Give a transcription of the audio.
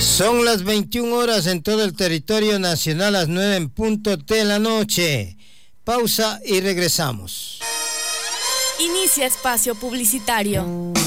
Son las 21 horas en todo el territorio nacional, las 9 en punto de la noche. Pausa y regresamos. Inicia espacio publicitario.